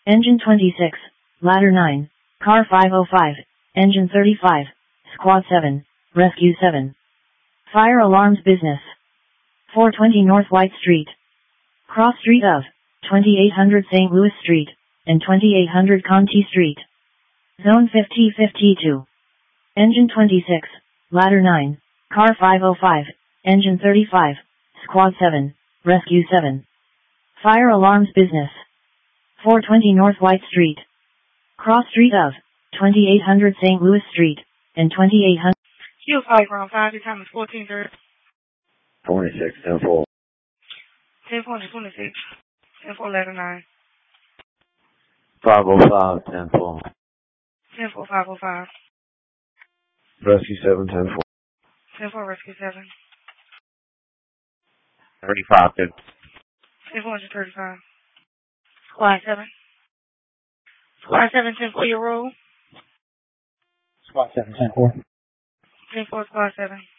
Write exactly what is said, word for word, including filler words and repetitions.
Engine twenty-six, Ladder nine, Car five oh five, Engine thirty-five, Squad seven, Rescue seven. Fire alarms business. four twenty North White Street. Cross street of twenty-eight hundred Saint Louis Street and twenty-eight hundred Conti Street. Zone fifty fifty-two. Engine twenty-six, Ladder nine, Car five oh five, Engine thirty-five, Squad seven, Rescue seven. Fire alarms business. four twenty North White Street. Cross street of twenty-eight hundred Saint Louis Street and twenty-eight hundred. Q five ground five, your time is fourteen thirty. twenty-six, ten four. ten four to twenty-six. ten four ladder nine. five oh five, ten four. ten four five oh five. Rescue seven, ten four. ten four rescue seven. thirty-five, ten. ten four thirty-five. Squad seven. Squad seven, ten four your roll. Squad seven, ten four. ten four squad seven.